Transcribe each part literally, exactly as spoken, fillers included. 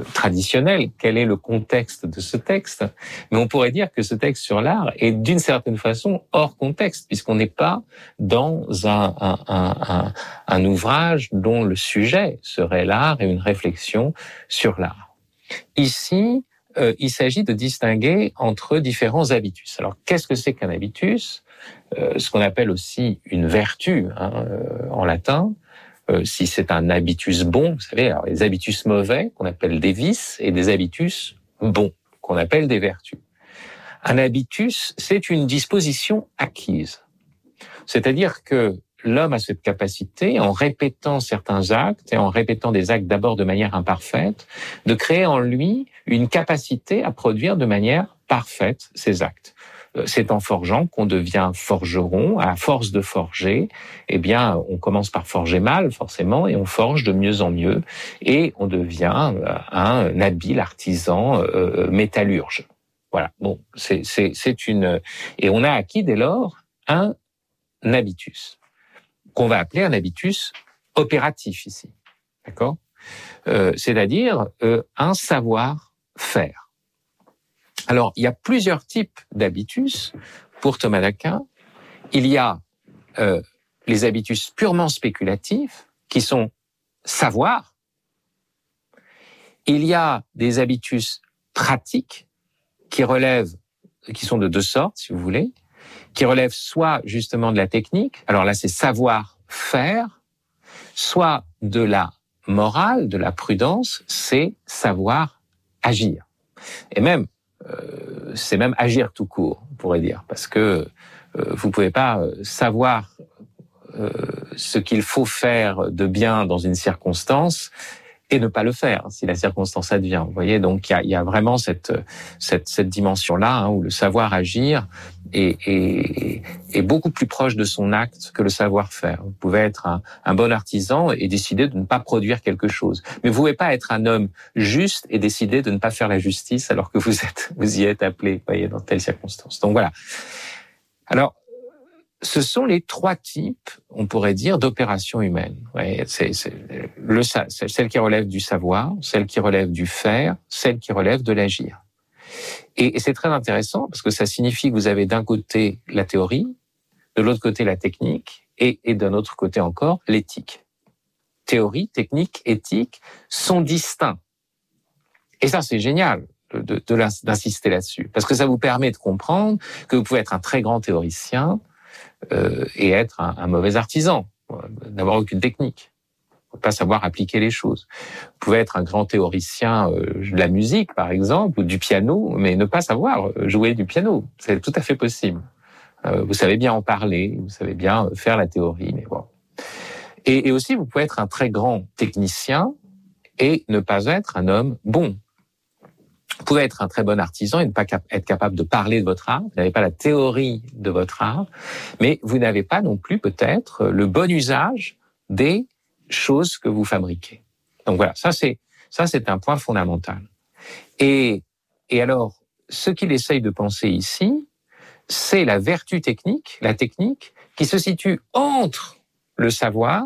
traditionnel, quel est le contexte de ce texte. Mais on pourrait dire que ce texte sur l'art est d'une certaine façon hors contexte, puisqu'on n'est pas dans un, un, un, un, un ouvrage dont le sujet serait l'art et une réflexion sur l'art. Ici, euh, il s'agit de distinguer entre différents habitus. Alors, qu'est-ce que c'est qu'un habitus ? euh, Ce qu'on appelle aussi une vertu, hein, euh, en latin. Euh, si c'est un habitus bon, vous savez, alors les habitus mauvais, qu'on appelle des vices, et des habitus bons, qu'on appelle des vertus. Un habitus, c'est une disposition acquise. C'est-à-dire que l'homme a cette capacité, en répétant certains actes, et en répétant des actes d'abord de manière imparfaite, de créer en lui une capacité à produire de manière parfaite ces actes. C'est en forgeant qu'on devient forgeron. À force de forger, eh bien, on commence par forger mal, forcément, et on forge de mieux en mieux, et on devient un habile artisan euh, métallurge. Voilà. Bon, c'est, c'est, c'est une, et on a acquis dès lors un habitus qu'on va appeler un habitus opératif ici, d'accord ? euh, C'est-à-dire euh, un savoir-faire. Alors, il y a plusieurs types d'habitus pour Thomas d'Aquin. Il y a euh, les habitus purement spéculatifs, qui sont savoir. Il y a des habitus pratiques, qui relèvent, qui sont de deux sortes, si vous voulez, qui relèvent soit justement de la technique, alors là c'est savoir-faire, soit de la morale, de la prudence, c'est savoir-agir. Et même, Euh, c'est même agir tout court, on pourrait dire, parce que euh, vous pouvez pas savoir euh, ce qu'il faut faire de bien dans une circonstance et ne pas le faire si la circonstance advient. Vous voyez, donc il y a, y a vraiment cette cette, cette dimension-là, hein, où le savoir agir est, est, est beaucoup plus proche de son acte que le savoir-faire. Vous pouvez être un, un bon artisan et décider de ne pas produire quelque chose, mais vous pouvez pas être un homme juste et décider de ne pas faire la justice alors que vous êtes vous y êtes appelé, vous voyez, dans telle circonstance. Donc voilà. Alors, ce sont les trois types, on pourrait dire, d'opérations humaines. Ouais, c'est, c'est, le, c'est celle qui relève du savoir, celle qui relève du faire, celle qui relève de l'agir. Et, et c'est très intéressant parce que ça signifie que vous avez d'un côté la théorie, de l'autre côté la technique, et, et d'un autre côté encore l'éthique. Théorie, technique, éthique sont distincts. Et ça, c'est génial de, de, d'insister là-dessus, parce que ça vous permet de comprendre que vous pouvez être un très grand théoricien, Euh, et être un, un mauvais artisan, n'avoir aucune technique, ne pas savoir appliquer les choses. Vous pouvez être un grand théoricien euh, de la musique, par exemple, ou du piano, mais ne pas savoir jouer du piano. C'est tout à fait possible. Euh, vous savez bien en parler, vous savez bien faire la théorie, mais bon. Et, et aussi, vous pouvez être un très grand technicien et ne pas être un homme bon. Vous pouvez être un très bon artisan et ne pas cap- être capable de parler de votre art. Vous n'avez pas la théorie de votre art, mais vous n'avez pas non plus peut-être le bon usage des choses que vous fabriquez. Donc voilà, ça c'est ça c'est un point fondamental. Et et alors, ce qu'il essaye de penser ici, c'est la vertu technique, la technique qui se situe entre le savoir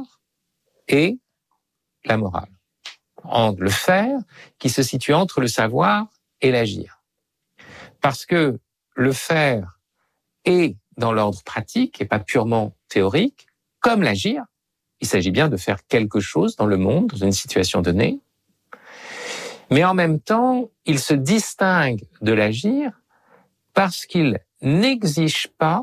et la morale. Entre le faire qui se situe entre le savoir et l'agir. Parce que le faire est dans l'ordre pratique et pas purement théorique, comme l'agir. Il s'agit bien de faire quelque chose dans le monde, dans une situation donnée. Mais en même temps, il se distingue de l'agir parce qu'il n'exige pas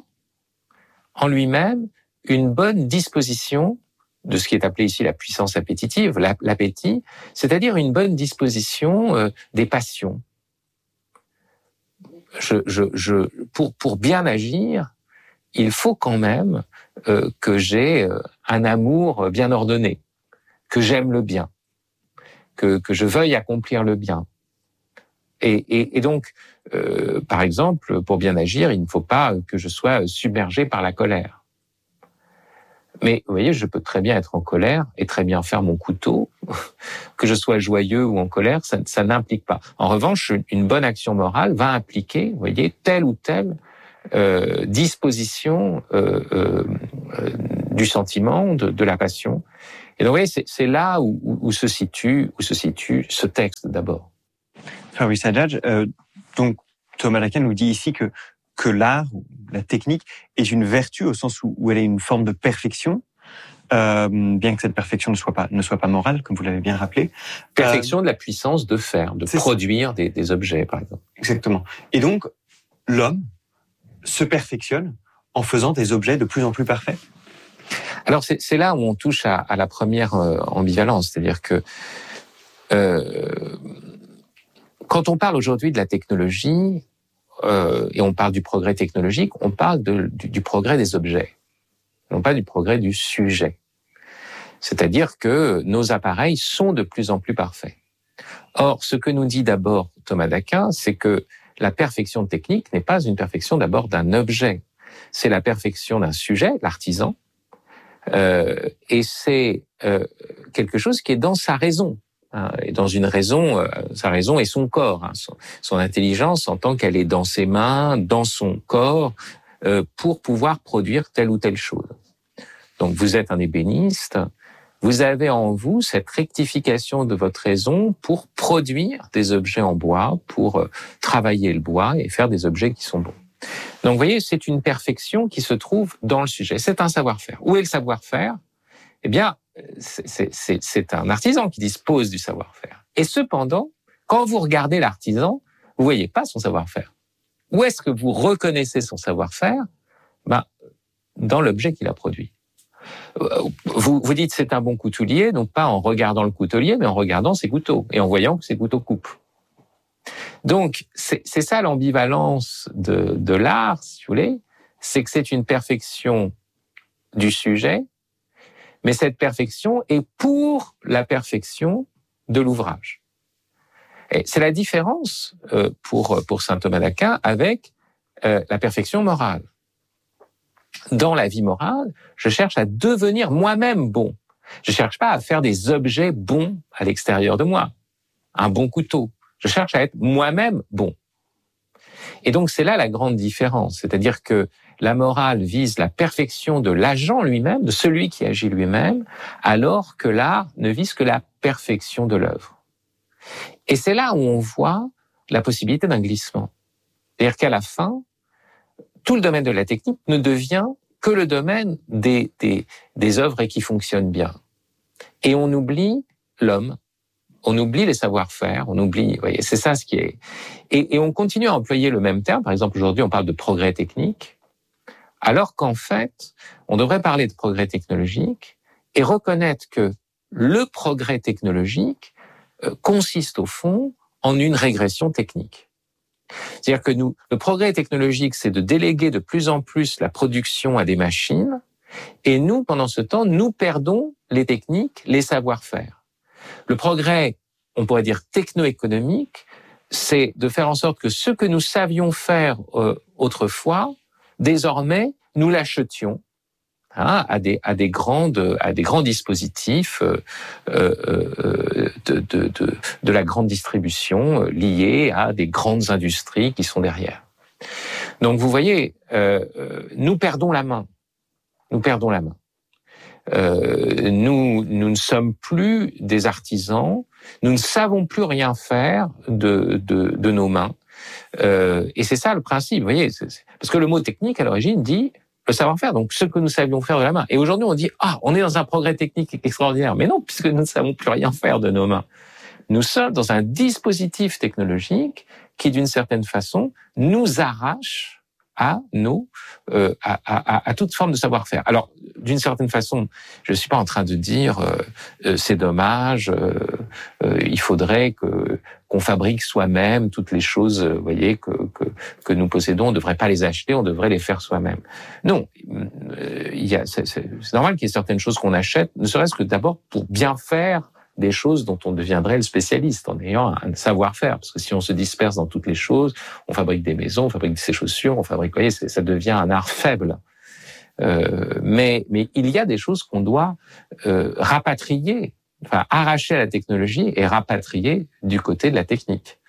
en lui-même une bonne disposition de ce qui est appelé ici la puissance appétitive, l'appétit, c'est-à-dire une bonne disposition euh, des passions. Je, je, je, pour, pour bien agir, il faut quand même euh, que j'ai euh, un amour bien ordonné, que j'aime le bien, que, que je veuille accomplir le bien. Et, et, et donc, euh, par exemple, pour bien agir, il ne faut pas que je sois submergé par la colère. Mais vous voyez, je peux très bien être en colère et très bien faire mon couteau. Que je sois joyeux ou en colère, ça, ça n'implique pas. En revanche, une bonne action morale va impliquer, vous voyez, telle ou telle euh, disposition euh, euh, du sentiment, de, de la passion. Et donc, vous voyez, c'est, c'est là où, où, où se situe, où se situe ce texte d'abord. Fabrice Adjadj, euh, donc Thomas Lacan nous dit ici que que l'art, la technique, est une vertu au sens où, où elle est une forme de perfection, euh, bien que cette perfection ne soit pas ne soit pas morale, comme vous l'avez bien rappelé. Perfection euh, de la puissance de faire, de produire des, des objets, par exemple. Exactement. Et donc, l'homme se perfectionne en faisant des objets de plus en plus parfaits. Alors, c'est, c'est là où on touche à, à la première euh, ambivalence, c'est-à-dire que euh, quand on parle aujourd'hui de la technologie, euh, et on parle du progrès technologique, on parle de, du, du progrès des objets, non pas du progrès du sujet. C'est-à-dire que nos appareils sont de plus en plus parfaits. Or, ce que nous dit d'abord Thomas d'Aquin, c'est que la perfection technique n'est pas une perfection d'abord d'un objet, c'est la perfection d'un sujet, l'artisan, euh, et c'est euh, quelque chose qui est dans sa raison. Et dans une raison, euh, sa raison est son corps, hein, son, son intelligence en tant qu'elle est dans ses mains, dans son corps, euh, pour pouvoir produire telle ou telle chose. Donc vous êtes un ébéniste, vous avez en vous cette rectification de votre raison pour produire des objets en bois, pour euh, travailler le bois et faire des objets qui sont bons. Donc vous voyez, c'est une perfection qui se trouve dans le sujet, c'est un savoir-faire. Où est le savoir-faire ? Eh bien, c'est, c'est, c'est un artisan qui dispose du savoir-faire. Et cependant, quand vous regardez l'artisan, vous voyez pas son savoir-faire. Où est-ce que vous reconnaissez son savoir-faire ? Ben, dans l'objet qu'il a produit. Vous, vous dites c'est un bon coutelier, donc pas en regardant le coutelier, mais en regardant ses couteaux et en voyant que ses couteaux coupent. Donc, c'est, c'est ça l'ambivalence de, de l'art, si vous voulez, c'est que c'est une perfection du sujet, mais cette perfection est pour la perfection de l'ouvrage. Et c'est la différence euh, pour, pour saint Thomas d'Aquin avec euh, la perfection morale. Dans la vie morale, je cherche à devenir moi-même bon. Je cherche pas à faire des objets bons à l'extérieur de moi. Un bon couteau. Je cherche à être moi-même bon. Et donc c'est là la grande différence. C'est-à-dire que la morale vise la perfection de l'agent lui-même, de celui qui agit lui-même, alors que l'art ne vise que la perfection de l'œuvre. Et c'est là où on voit la possibilité d'un glissement. C'est-à-dire qu'à la fin, tout le domaine de la technique ne devient que le domaine des, des, des œuvres qui fonctionnent bien. Et on oublie l'homme, on oublie les savoir-faire, on oublie, vous voyez, c'est ça ce qui est. Et, et on continue à employer le même terme. Par exemple, aujourd'hui, on parle de progrès technique, alors qu'en fait, on devrait parler de progrès technologique et reconnaître que le progrès technologique euh, consiste au fond en une régression technique. C'est-à-dire que nous, le progrès technologique, c'est de déléguer de plus en plus la production à des machines, et nous, pendant ce temps, nous perdons les techniques, les savoir-faire. Le progrès, on pourrait dire techno-économique, c'est de faire en sorte que ce que nous savions faire euh, autrefois, désormais, nous l'achetions hein, à des à des grandes à des grands dispositifs euh, euh, de, de de de la grande distribution euh, liés à des grandes industries qui sont derrière. Donc vous voyez, euh, nous perdons la main, nous perdons la main. Euh, nous nous ne sommes plus des artisans, nous ne savons plus rien faire de de, de nos mains. Euh, et c'est ça le principe, vous voyez, c'est, c'est, parce que le mot technique à l'origine dit le savoir-faire, donc ce que nous savions faire de la main. Et aujourd'hui on dit ah on est dans un progrès technique extraordinaire, mais non, puisque nous ne savons plus rien faire de nos mains. Nous sommes dans un dispositif technologique qui d'une certaine façon nous arrache à nos euh, à, à, à toute forme de savoir-faire. Alors d'une certaine façon, je suis pas en train de dire euh, euh, c'est dommage, euh, euh, il faudrait que qu'on fabrique soi-même toutes les choses, vous voyez, que que que nous possédons, on ne devrait pas les acheter, on devrait les faire soi-même. Non, euh, il y a c'est, c'est, c'est normal qu'il y ait certaines choses qu'on achète, ne serait-ce que d'abord pour bien faire des choses dont on deviendrait le spécialiste en ayant un savoir-faire. Parce que si on se disperse dans toutes les choses, on fabrique des maisons, on fabrique ses chaussures, on fabrique, vous voyez, ça devient un art faible. Euh, mais, mais il y a des choses qu'on doit euh, rapatrier, enfin arracher à la technologie et rapatrier du côté de la technique.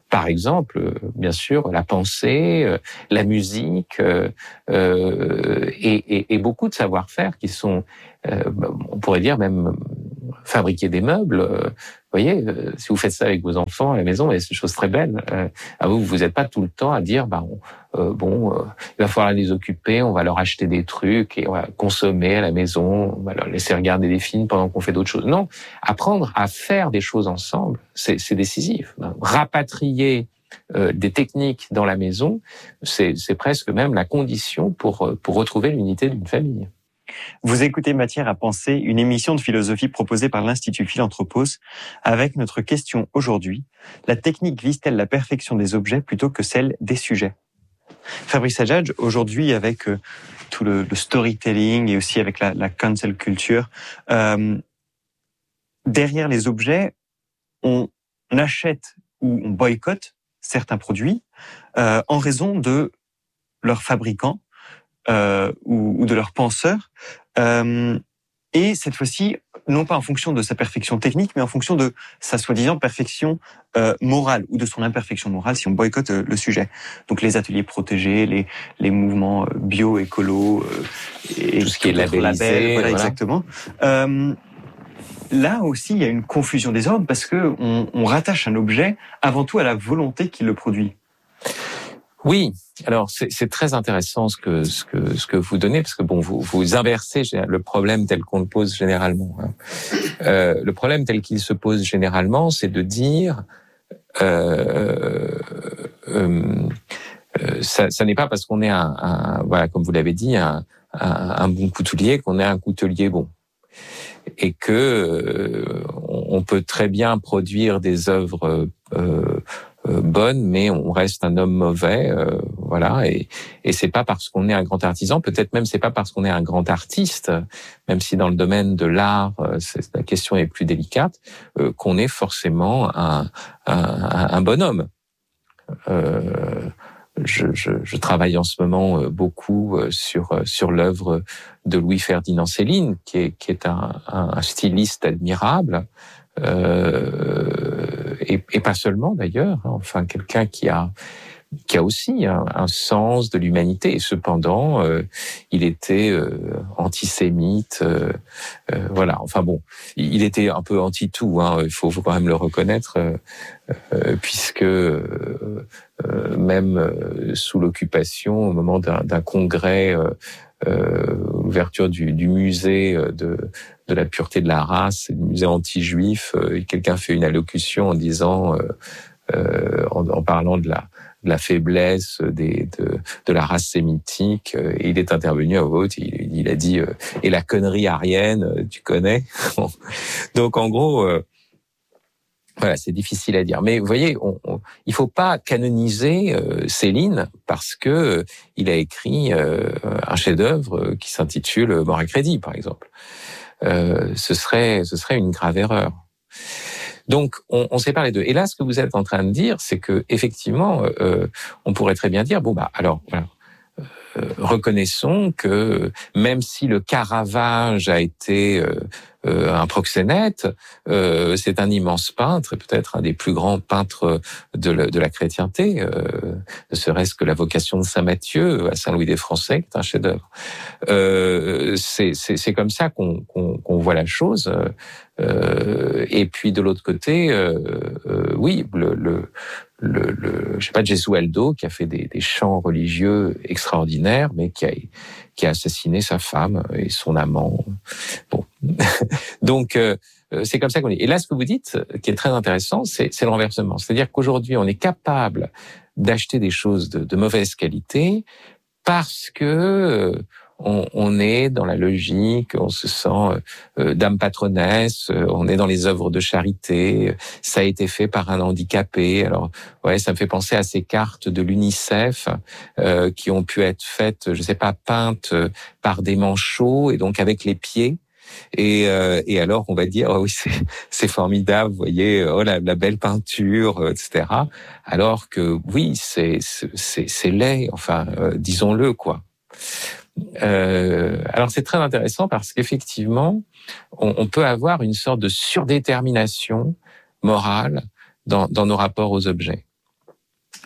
par exemple, bien sûr, la pensée, la musique euh, euh, et, et, et beaucoup de savoir-faire qui sont, euh, on pourrait dire même fabriquer des meubles. Euh, vous voyez, euh, si vous faites ça avec vos enfants à la maison, c'est une chose très belle. Euh, à vous, vous n'êtes pas tout le temps à dire, bah, on, euh, bon, euh, il va falloir les occuper, on va leur acheter des trucs et on va consommer à la maison, on va leur laisser regarder des films pendant qu'on fait d'autres choses. Non, apprendre à faire des choses ensemble, c'est, c'est décisif. Rapatrier euh, des techniques dans la maison, c'est, c'est presque même la condition pour, pour retrouver l'unité d'une famille. Vous écoutez Matière à penser, une émission de philosophie proposée par l'Institut Philanthropos, avec notre question aujourd'hui: la technique vise-t-elle la perfection des objets plutôt que celle des sujets? Fabrice Adjadj, aujourd'hui, avec euh, tout le, le storytelling et aussi avec la, la cancel culture, euh, derrière les objets, on achète ou on boycotte certains produits euh, en raison de leurs fabricants euh, ou, ou de leurs penseurs, euh, et cette fois-ci, non pas en fonction de sa perfection technique, mais en fonction de sa soi-disant perfection euh, morale ou de son imperfection morale si on boycotte euh, le sujet. Donc les ateliers protégés, les, les mouvements bio, écolo, euh, et tout ce qui est labellisé, label, voilà, voilà. Exactement. Euh, Là aussi, il y a une confusion des ordres parce que on, on rattache un objet avant tout à la volonté qui le produit. Oui, alors c'est, c'est très intéressant ce que ce que ce que vous donnez parce que bon, vous vous inversez le problème tel qu'on le pose généralement. Hein. Euh, le problème tel qu'il se pose généralement, c'est de dire euh, euh, euh, ça, ça n'est pas parce qu'on est un, un voilà comme vous l'avez dit un, un, un bon coutelier qu'on est un coutelier bon. Et que euh, on peut très bien produire des œuvres euh, euh, bonnes, mais on reste un homme mauvais, euh, voilà. Et, et c'est pas parce qu'on est un grand artisan, peut-être même c'est pas parce qu'on est un grand artiste, même si dans le domaine de l'art, euh, c'est, la question est plus délicate, euh, qu'on est forcément un, un, un bonhomme. Euh, Je, je, je travaille en ce moment beaucoup sur sur l'œuvre de Louis-Ferdinand Céline, qui est qui est un, un styliste admirable, euh, et, et pas seulement d'ailleurs. Enfin, quelqu'un qui a qui a aussi un, un sens de l'humanité. Et cependant, euh, il était euh, antisémite. Euh, euh, voilà. Enfin bon, il était un peu anti-tout. Hein, il faut, faut quand même le reconnaître, euh, euh, puisque euh, euh, même euh, sous l'occupation, au moment d'un, d'un congrès, euh, euh, l'ouverture du, du musée de, de la pureté de la race, du musée anti-juif, euh, quelqu'un fait une allocution en disant, euh, euh, en, en parlant de la de la faiblesse des, de, de la race sémitique. Et il est intervenu à voix haute, il, il a dit euh, « Et la connerie aryenne, tu connais ?» Donc en gros, euh, voilà, c'est difficile à dire. Mais vous voyez, on, on, il faut pas canoniser euh, Céline parce que euh, il a écrit euh, un chef-d'œuvre qui s'intitule « Mort à crédit », par exemple. Euh, ce serait, ce serait une grave erreur. Donc, on, on sépare les deux. Et là, ce que vous êtes en train de dire, c'est que effectivement, euh, on pourrait très bien dire, bon bah, alors, voilà, euh, reconnaissons que même si le Caravage a été euh, euh, un proxénète, euh, c'est un immense peintre, et peut-être un des plus grands peintres de, le, de la chrétienté, euh, ne serait-ce que la vocation de Saint Matthieu à Saint-Louis des Français, qui est un chef-d'œuvre. Euh, c'est, c'est, c'est comme ça qu'on, qu'on, qu'on voit la chose. Euh, et puis de l'autre côté, euh, euh, oui, le, le, le, le, je sais pas, Gesualdo qui a fait des, des chants religieux extraordinaires, mais qui a, qui a assassiné sa femme et son amant. Bon, donc euh, c'est comme ça qu'on est. Et là, ce que vous dites, qui est très intéressant, c'est, c'est le renversement. C'est-à-dire qu'aujourd'hui, on est capable d'acheter des choses de, de mauvaise qualité parce que euh, On, on est dans la logique, on se sent euh, dame patronesse, euh, on est dans les œuvres de charité, ça a été fait par un handicapé. Alors, ouais, ça me fait penser à ces cartes de l'UNICEF euh, qui ont pu être faites, je sais pas, peintes par des manchots et donc avec les pieds. Et, euh, et alors, on va dire, oh oui, c'est, c'est formidable, vous voyez, oh la, la belle peinture, et cetera. Alors que oui, c'est, c'est, c'est laid, enfin, euh, disons-le, quoi. Euh, alors c'est très intéressant parce qu'effectivement, on, on peut avoir une sorte de surdétermination morale dans, dans nos rapports aux objets.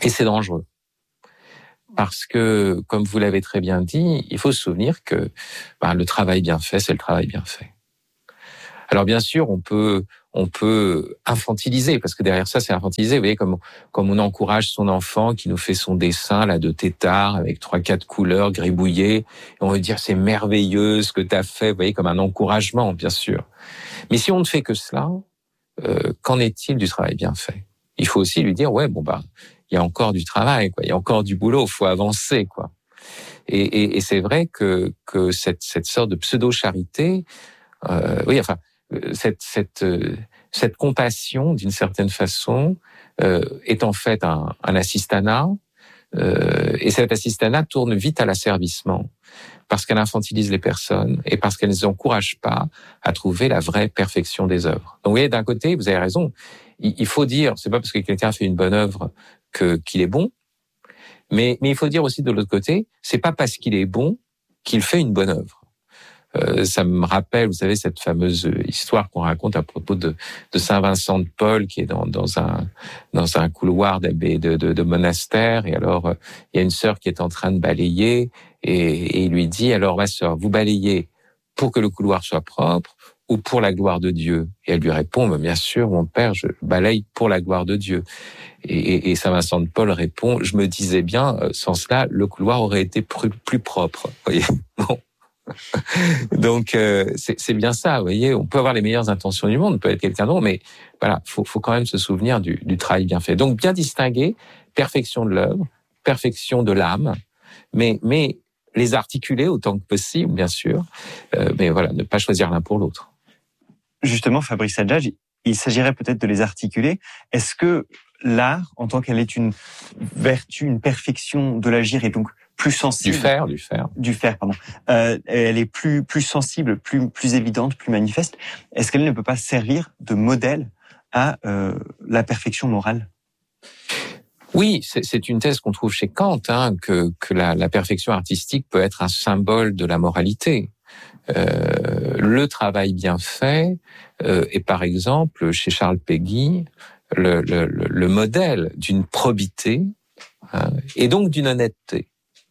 Et c'est dangereux. Parce que, comme vous l'avez très bien dit, il faut se souvenir que ben, le travail bien fait, c'est le travail bien fait. Alors bien sûr, on peut on peut infantiliser, parce que derrière ça, c'est infantiliser. Vous voyez, comme comme on encourage son enfant qui nous fait son dessin là de tétard avec trois quatre couleurs gribouillées, et on veut dire c'est merveilleux ce que tu as fait. Vous voyez, comme un encouragement, bien sûr. Mais si on ne fait que cela, euh, qu'en est-il du travail bien fait? Il faut aussi lui dire ouais bon bah il y a encore du travail, quoi. Il y a encore du boulot, faut avancer, quoi. Et, et, et c'est vrai que que cette cette sorte de pseudo charité, euh, oui, enfin cette cette cette compassion d'une certaine façon euh, est en fait un, un assistanat, euh, et cet assistanat tourne vite à l'asservissement parce qu'elle infantilise les personnes et parce qu'elle ne les encourage pas à trouver la vraie perfection des œuvres. Donc vous voyez, d'un côté, vous avez raison, il, il faut dire, c'est pas parce que quelqu'un fait une bonne œuvre que qu'il est bon, mais mais il faut dire aussi de l'autre côté, c'est pas parce qu'il est bon qu'il fait une bonne œuvre. Euh, ça me rappelle, vous savez, cette fameuse histoire qu'on raconte à propos de, de Saint Vincent de Paul, qui est dans, dans un dans un couloir de, de, de monastère, et alors il y a une sœur qui est en train de balayer, et, et il lui dit alors ma sœur, vous balayez pour que le couloir soit propre ou pour la gloire de Dieu? Et elle lui répond mais bien sûr mon père, je balaye pour la gloire de Dieu. Et, et, et Saint Vincent de Paul répond je me disais bien, sans cela le couloir aurait été plus, plus propre. Vous voyez, bon. Donc euh, c'est, c'est bien ça, vous voyez. On peut avoir les meilleures intentions du monde, on peut être quelqu'un d'autre, mais voilà, faut, faut quand même se souvenir du, du travail bien fait. Donc bien distinguer perfection de l'œuvre, perfection de l'âme, mais mais les articuler autant que possible, bien sûr. Euh, mais voilà, ne pas choisir l'un pour l'autre. Justement, Fabrice Adjadj, il s'agirait peut-être de les articuler. Est-ce que l'art, en tant qu'elle est une vertu, une perfection de l'agir, est donc plus sensible. Du faire, du faire. Du faire, pardon. Euh, elle est plus, plus sensible, plus, plus évidente, plus manifeste. Est-ce qu'elle ne peut pas servir de modèle à euh, la perfection morale? Oui, c'est, c'est une thèse qu'on trouve chez Kant, hein, que, que la, la perfection artistique peut être un symbole de la moralité. Euh, le travail bien fait euh, est par exemple, chez Charles Péguy, le, le, le modèle d'une probité, hein, et donc d'une honnêteté.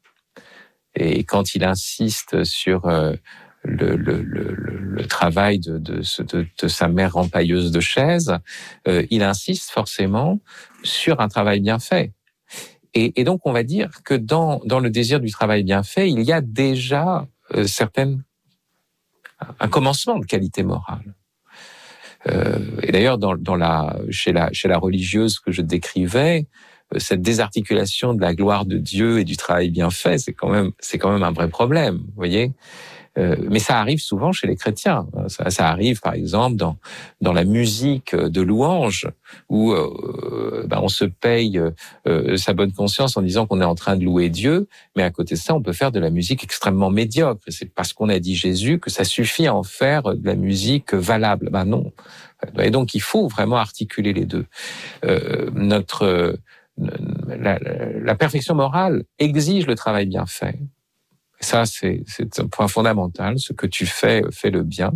Et quand il insiste sur euh, le, le, le, le travail de, de, de, de sa mère rempailleuse de chaises, euh, il insiste forcément sur un travail bien fait. Et, et donc, on va dire que dans, dans le désir du travail bien fait, il y a déjà euh, certaines, un commencement de qualité morale. Euh, et d'ailleurs, dans, dans la, chez la, chez la religieuse que je décrivais, cette désarticulation de la gloire de Dieu et du travail bien fait, c'est quand même, c'est quand même un vrai problème, vous voyez. Euh, mais ça arrive souvent chez les chrétiens. Ça, ça arrive, par exemple, dans dans la musique de louange, où euh, ben on se paye euh, sa bonne conscience en disant qu'on est en train de louer Dieu, mais à côté de ça, on peut faire de la musique extrêmement médiocre. Et c'est parce qu'on a dit Jésus que ça suffit à en faire de la musique valable. Ben non. Et donc, il faut vraiment articuler les deux. Euh, notre La, la perfection morale exige le travail bien fait. Et ça, c'est, c'est un point fondamental. Ce que tu fais, fais le bien.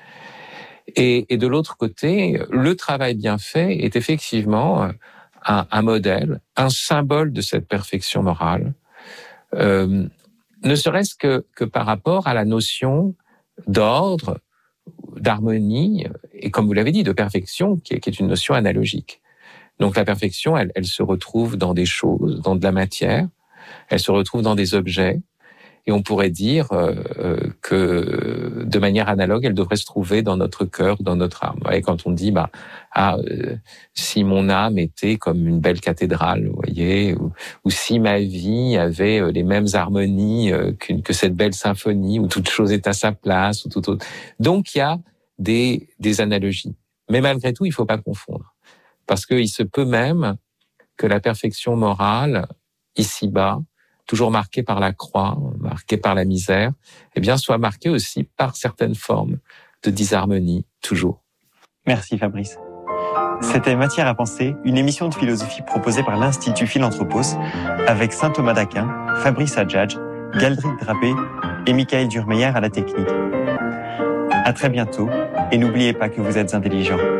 Et, et de l'autre côté, le travail bien fait est effectivement un, un modèle, un symbole de cette perfection morale, euh, ne serait-ce que, que par rapport à la notion d'ordre, d'harmonie, et comme vous l'avez dit, de perfection, qui est, qui est une notion analogique. Donc la perfection, elle, elle se retrouve dans des choses, dans de la matière, elle se retrouve dans des objets, et on pourrait dire euh, que de manière analogue, elle devrait se trouver dans notre cœur, dans notre âme. Et quand on dit, bah, ah, euh, si mon âme était comme une belle cathédrale, vous voyez, ou, ou si ma vie avait les mêmes harmonies euh, qu'une, que cette belle symphonie, où toute chose est à sa place, ou tout autre. Donc il y a des, des analogies. Mais malgré tout, il ne faut pas confondre. Parce qu'il se peut même que la perfection morale, ici-bas, toujours marquée par la croix, marquée par la misère, eh bien, soit marquée aussi par certaines formes de disharmonie, toujours. Merci Fabrice. C'était Matière à penser, une émission de philosophie proposée par l'Institut Philanthropos, avec Saint Thomas d'Aquin, Fabrice Adjadj, Galdric Drapé et Michael Durmeyer à la technique. À très bientôt, et n'oubliez pas que vous êtes intelligents.